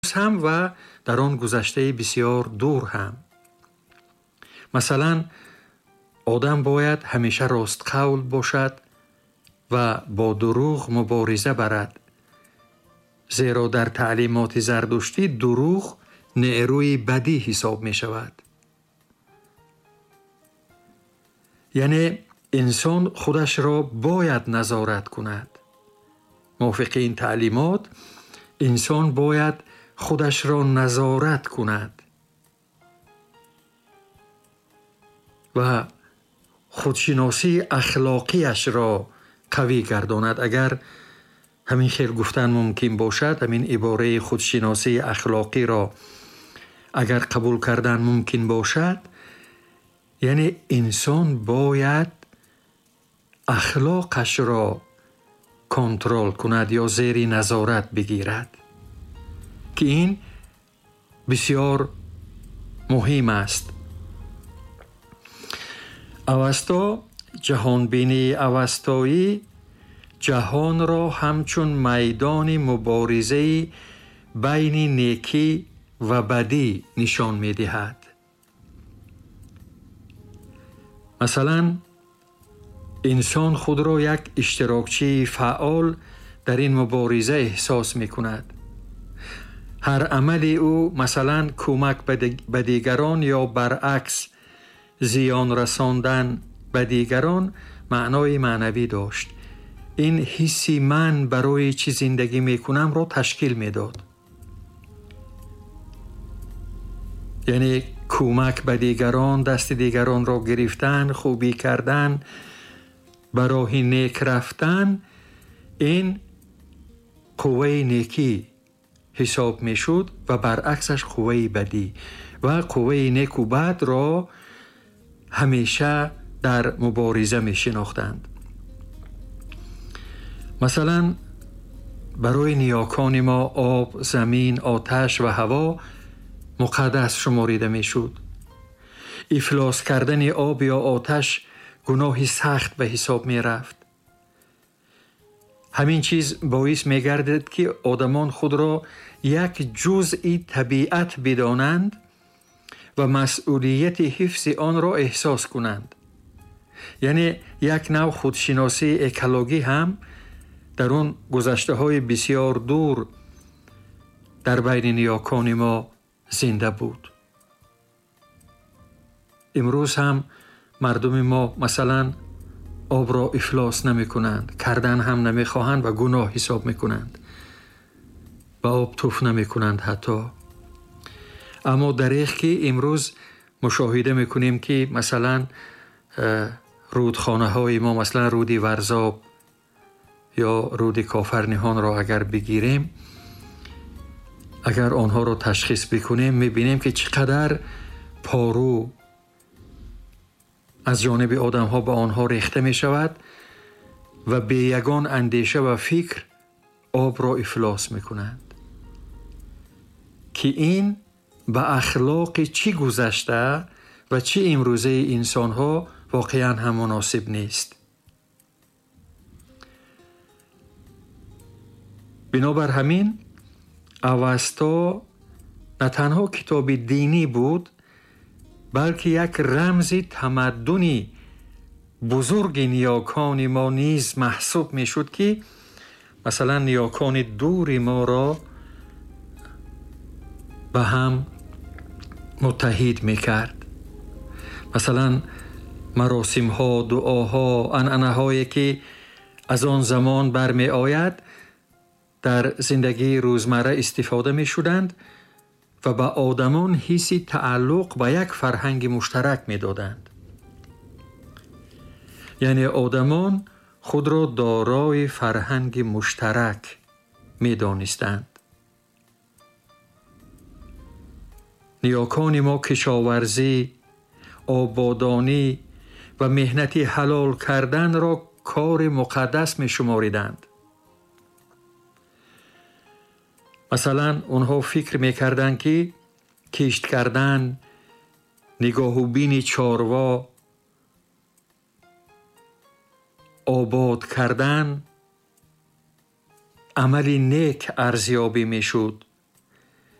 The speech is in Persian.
هم و در آن گذشته بسیار دور هم. مثلا آدم باید همیشه راست قول باشد و با دروغ مبارزه برد، زیرا در تعلیمات زردشتی دروغ نیروی بدی حساب می شود. یعنی انسان خودش را باید نظارت کند. موافق این تعلیمات انسان باید خودش را نظارت کند و خودشناسی اخلاقیش را قوی گرداند. اگر همین خیل گفتن ممکن باشد، همین عباره خودشناسی اخلاقی را اگر قبول کردن ممکن باشد، یعنی انسان باید اخلاقش را کنترل کند یا زیر نظارت بگیرد، که این بسیار مهم است. اوستا جهانبینی اوستایی جهان را همچون میدان مبارزه بین نیکی و بدی نشان می دهد. مثلا انسان خود را یک اشتراکچی فعال در این مبارزه احساس می کند. هر عمل او، مثلا کمک به دیگران یا برعکس زیان رساندن به دیگران، معنای معنوی داشت. این حسی من برای چی زندگی می کنم را تشکیل می داد. یعنی کمک به دیگران، دست دیگران را گرفتن، خوبی کردن، به راه نیک رفتن، این قوه نیکی حساب می شد و برعکسش قوه بدی. و قوه نیک و بد را همیشه در مبارزه می شناختند. مثلا برای نیاکان ما آب، زمین، آتش و هوا مقدس شماریده می شد. افلاس کردن آب یا آتش گناهی سخت به حساب می رفت. همین چیز باعث می گردد که آدمان خود را یک جزئی طبیعت بدانند و مسئولیت حفظ آن را احساس کنند. یعنی یک نوع خودشناسی اکولوژی هم در اون گذشته های بسیار دور در بین نیاکان ما زنده بود. امروز هم مردم ما مثلا آب را افلاس نمی کنند، کردن هم نمی خواهند و گناه حساب می کنند. و آب توف نمی کنند حتی. اما دریغ که امروز مشاهده می کنیم که مثلا رودخانه های ما، مثلا رود ورزاب یا رود کافرنهان را اگر بگیریم، اگر آنها را تشخیص بکنیم، می بینیم که چقدر پارو از جانب آدم ها به آنها ریخته می شود و به یگان اندیشه و فکر آب را افلاس می کنند، که این به اخلاق چی گذشته و چی امروزه انسان ها واقعا هم مناسب نیست. بنابر همین اوستا نه تنها کتاب دینی بود، بلکه یک رمز تمدنی بزرگ نیاکان ما نیز محسوب می شد، که مثلا نیاکان دور ما را به هم متحد می کرد. مثلا مراسم ها، دعاها، عنعنه هایی که از آن زمان برمی آید در زندگی روزمره استفاده می شدند و به آدمان حسی تعلق به یک فرهنگ مشترک می دادند. یعنی آدمان خود را دارای فرهنگ مشترک می دانستند. نیاکان ما کشاورزی، آبادانی و مهنت حلال کردن را کار مقدس می شماریدند. مثلا اونها فکر می کردند که کشت کردن، نگاه و بین چاروا، آباد کردن عملی نیک ارزیابی می شد